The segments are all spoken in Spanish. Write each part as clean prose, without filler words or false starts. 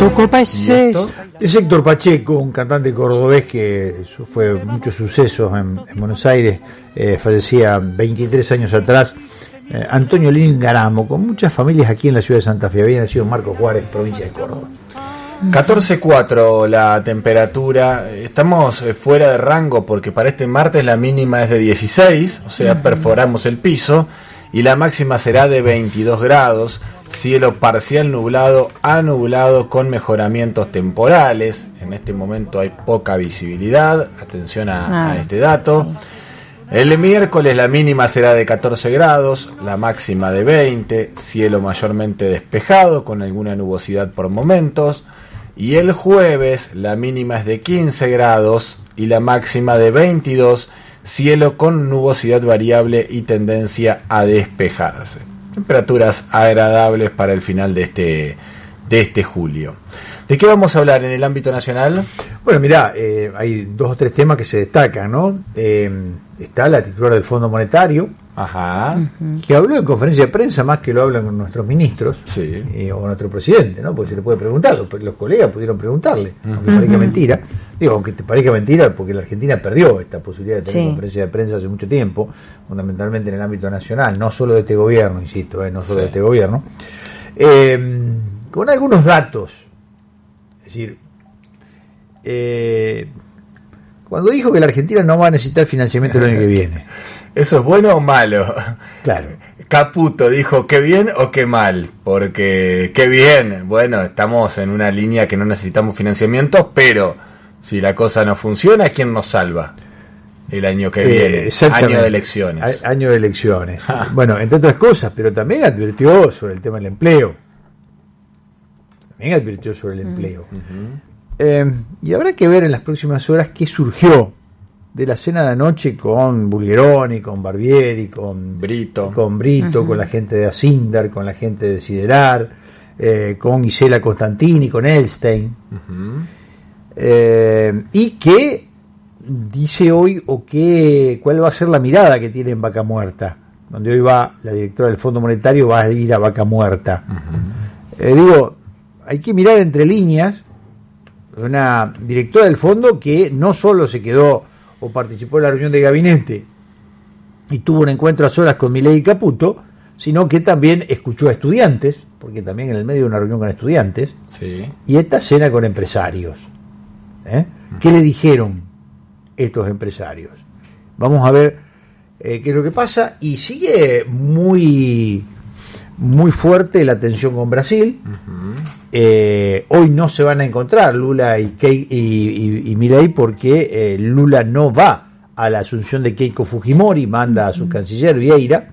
Es Héctor Pacheco, un cantante cordobés que fue muchos sucesos en Buenos Aires, fallecía 23 años atrás. Antonio Lin Garamo, con muchas familias aquí en la ciudad de Santa Fe. Había nacido en Marcos Juárez, provincia de Córdoba. 14.4 la temperatura. Estamos fuera de rango porque para este martes la mínima es de 16, o sea, perforamos el piso, y la máxima será de 22 grados. Cielo parcial nublado a nublado con mejoramientos temporales. En este momento hay poca visibilidad. Atención a este dato. Sí. El miércoles la mínima será de 14 grados, la máxima de 20, cielo mayormente despejado con alguna nubosidad por momentos. Y el jueves la mínima es de 15 grados y la máxima de 22, cielo con nubosidad variable y tendencia a despejarse. Temperaturas agradables para el final de este julio. ¿De qué vamos a hablar en el ámbito nacional? Bueno, mirá, hay 2 o 3 temas que se destacan, ¿no? Está la titular del Fondo Monetario, que habló en conferencia de prensa más que lo hablan nuestros ministros, o nuestro presidente, ¿no? Porque se le puede preguntar, los colegas pudieron preguntarle, aunque parezca mentira. Digo, aunque te parezca mentira, porque la Argentina perdió esta posibilidad de tener conferencia de prensa hace mucho tiempo, fundamentalmente en el ámbito nacional, no solo de este gobierno, insisto, no solo de este gobierno, con algunos datos. Es decir, cuando dijo que la Argentina no va a necesitar financiamiento el año que viene. ¿Eso es bueno o malo? Claro. Caputo dijo qué bien o qué mal, porque qué bien, bueno, estamos en una línea que no necesitamos financiamiento, pero si la cosa no funciona, ¿quién nos salva? El año que viene, año de elecciones. Año de elecciones. Bueno, entre otras cosas, pero también advirtió sobre el tema del empleo. Y habrá que ver en las próximas horas qué surgió de la cena de anoche con Bulgeroni, con Barbieri, con Brito, con la gente de Asindar, con la gente de Siderar, con Gisela Constantini, con Elstein, y qué dice hoy cuál va a ser la mirada que tiene en Vaca Muerta, donde hoy va la directora del Fondo Monetario, va a ir a Vaca Muerta. Hay que mirar entre líneas una directora del fondo que no solo se quedó o participó en la reunión de gabinete y tuvo un encuentro a solas con Milei y Caputo, sino que también escuchó a estudiantes, porque también en el medio de una reunión con estudiantes, y esta cena con empresarios. ¿Qué le dijeron estos empresarios? Vamos a ver qué es lo que pasa, y sigue muy fuerte la tensión con Brasil. Hoy no se van a encontrar Lula y Milei porque Lula no va a la asunción de Keiko Fujimori, manda a su canciller Vieira.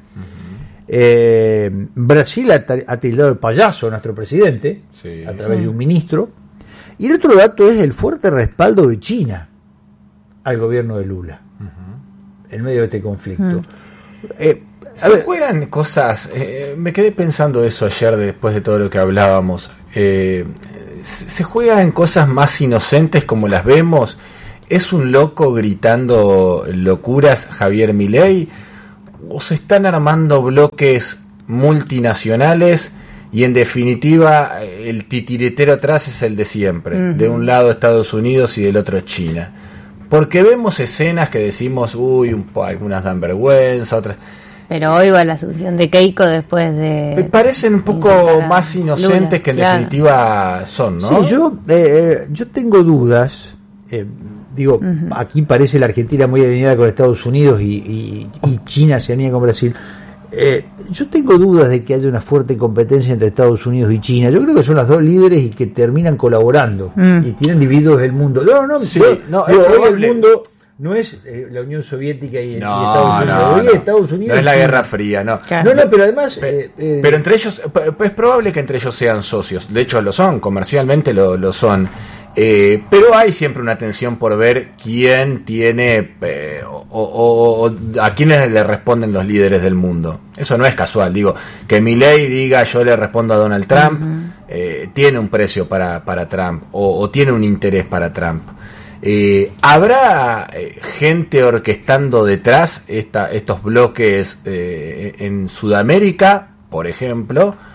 Brasil ha tildado de payaso a nuestro presidente a través de un ministro. Y el otro dato es el fuerte respaldo de China al gobierno de Lula en medio de este conflicto. Se juegan cosas, me quedé pensando eso ayer después de todo lo que hablábamos. Se juegan cosas más inocentes como las vemos. ¿Es un loco gritando locuras Javier Milei? ¿O se están armando bloques multinacionales y en definitiva el titiritero atrás es el de siempre? De un lado Estados Unidos y del otro China. Porque vemos escenas que decimos, algunas dan vergüenza, otras... Pero hoy va la asunción de Keiko después de... Me parecen un poco más inocentes Lula, que en definitiva son, ¿no? Sí, yo tengo dudas. Aquí parece la Argentina muy alineada con Estados Unidos y China se alinea con Brasil. Yo tengo dudas de que haya una fuerte competencia entre Estados Unidos y China. Yo creo que son las dos líderes y que terminan colaborando y tienen divididos el mundo. El mundo... No es la Unión Soviética y Estados Unidos. Estados Unidos no es la Guerra Fría, no. Claro. Pero además... pero entre ellos, es probable que entre ellos sean socios. De hecho lo son, comercialmente lo son. Pero hay siempre una tensión por ver quién tiene o a quiénes le responden los líderes del mundo. Eso no es casual. Digo, que Milei diga yo le respondo a Donald Trump, tiene un precio para Trump o tiene un interés para Trump. ¿Habrá gente orquestando detrás estos bloques en Sudamérica, por ejemplo?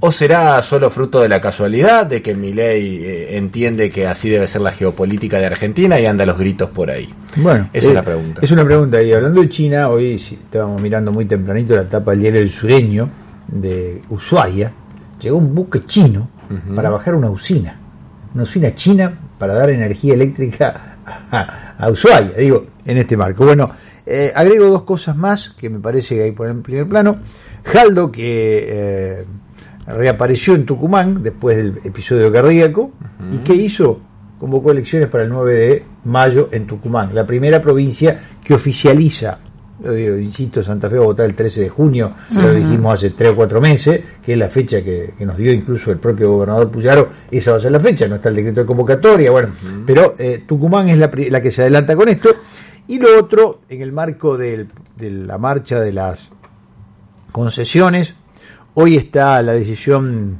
¿O será solo fruto de la casualidad de que Milei entiende que así debe ser la geopolítica de Argentina y anda a los gritos por ahí? Bueno, esa es la pregunta. Es una pregunta. Y hablando de China, hoy estábamos mirando muy tempranito la tapa del diario El Sureño de Ushuaia. Llegó un buque chino para bajar una usina china para dar energía eléctrica a Ushuaia, digo, en este marco. Bueno, agrego dos cosas más que me parece que hay por en primer plano. Jaldo, que reapareció en Tucumán después del episodio cardíaco, y ¿qué hizo? Convocó elecciones para el 9 de mayo en Tucumán, la primera provincia que oficializa. Yo digo, insisto, Santa Fe va a votar el 13 de junio, lo dijimos hace 3 o 4 meses, que es la fecha que nos dio incluso el propio gobernador Puyaro. Esa va a ser la fecha, no está el decreto de convocatoria, bueno, pero Tucumán es la que se adelanta con esto. Y lo otro, en el marco de la marcha de las concesiones, hoy está la decisión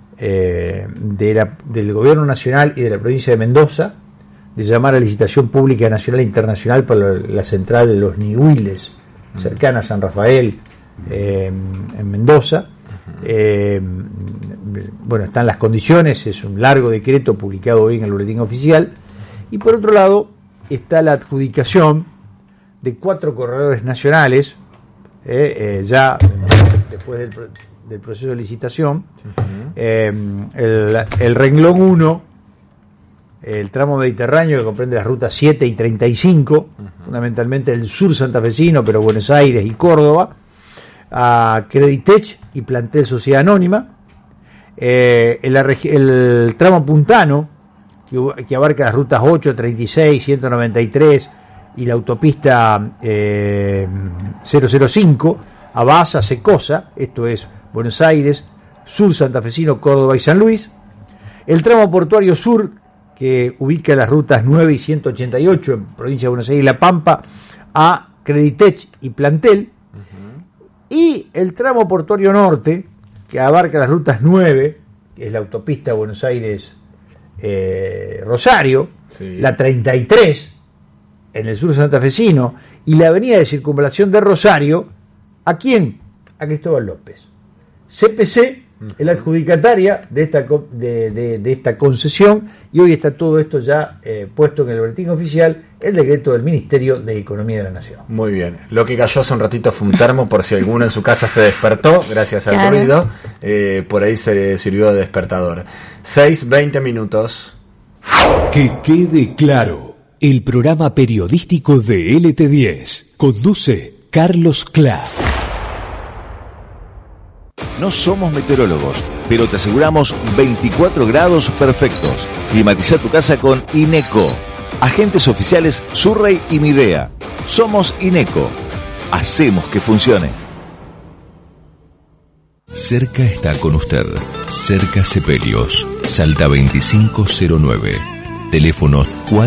del gobierno nacional y de la provincia de Mendoza de llamar a licitación pública nacional e internacional para la central de los Nihuiles, cercana a San Rafael, en Mendoza. Bueno, están las condiciones, es un largo decreto publicado hoy en el Boletín Oficial. Y por otro lado está la adjudicación de 4 corredores nacionales, ya después del proceso de licitación. El renglón 1, el tramo mediterráneo, que comprende las rutas 7 y 35, fundamentalmente el sur santafesino, pero Buenos Aires y Córdoba, a Creditech y Plantel Sociedad Anónima, el tramo puntano, que abarca las rutas 8, 36, 193 y la autopista 005, a Baza, Secosa, esto es Buenos Aires, sur santafesino, Córdoba y San Luis. El tramo portuario sur, que ubica las rutas 9 y 188 en provincia de Buenos Aires y La Pampa, a Creditech y Plantel. Y el tramo portuario norte, que abarca las rutas 9, que es la autopista Buenos Aires Rosario, la 33 en el sur santafesino y la avenida de circunvalación de Rosario. ¿A quién? A Cristóbal López. CPC es la adjudicataria de esta concesión, y hoy está todo esto ya puesto en el boletín oficial, el decreto del Ministerio de Economía de la Nación. Muy bien. Lo que cayó hace un ratito fue un termo, por si alguno en su casa se despertó, gracias al ruido, por ahí se sirvió de despertador. 6:20 minutos. Que quede claro, el programa periodístico de LT10 conduce Carlos Clá. No somos meteorólogos, pero te aseguramos 24 grados perfectos. Climatiza tu casa con INECO. Agentes oficiales Surrey y Midea. Somos INECO. Hacemos que funcione. Cerca está con usted. Cerca Sepelios. Salta 2509. Teléfono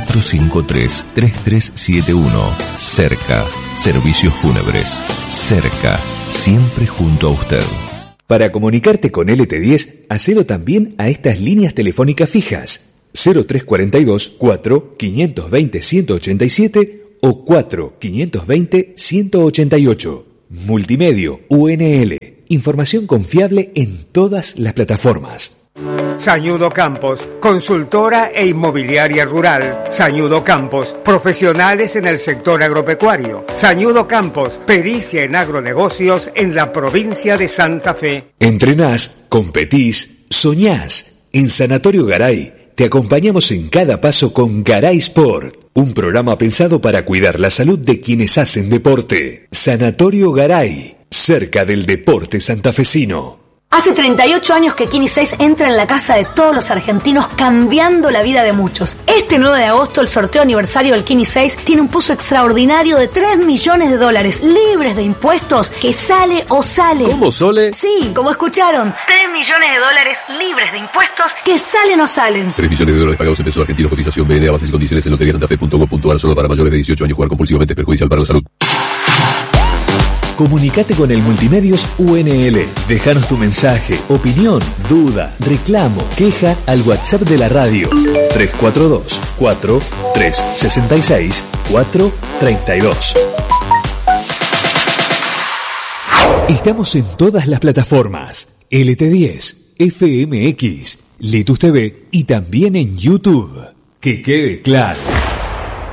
453-3371. Cerca. Servicios fúnebres. Cerca. Siempre junto a usted. Para comunicarte con LT10, hacelo también a estas líneas telefónicas fijas. 0342 4 520 187 o 4 520 188. Multimedio UNL. Información confiable en todas las plataformas. Sañudo Campos, consultora e inmobiliaria rural. Sañudo Campos, profesionales en el sector agropecuario. Sañudo Campos, pericia en agronegocios en la provincia de Santa Fe. Entrenás, competís, soñás. En Sanatorio Garay te acompañamos en cada paso con Garay Sport, un programa pensado para cuidar la salud de quienes hacen deporte. Sanatorio Garay, cerca del deporte santafesino. Hace 38 años que Kini 6 entra en la casa de todos los argentinos, cambiando la vida de muchos. Este 9 de agosto, el sorteo aniversario del Kini 6 tiene un pozo extraordinario de $3 millones, libres de impuestos, que sale o sale. ¿Cómo, Sole? Sí, como escucharon. $3 millones libres de impuestos, que salen o salen. $3 millones pagados en pesos argentinos, cotización BNA, bases y condiciones en loteriasantafe.gov.ar, solo para mayores de 18 años. Jugar compulsivamente es perjudicial para la salud. Comunicate con el Multimedios UNL. Déjanos tu mensaje, opinión, duda, reclamo, queja al WhatsApp de la radio 342 4366 432. Estamos en todas las plataformas. LT10, FMX, Litus TV y también en YouTube. Que quede claro.